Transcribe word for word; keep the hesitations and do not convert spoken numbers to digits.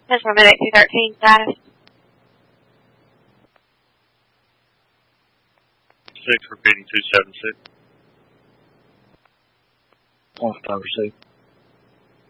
That's my minute two thirteen status. Six repeating two seven six. Off five or six.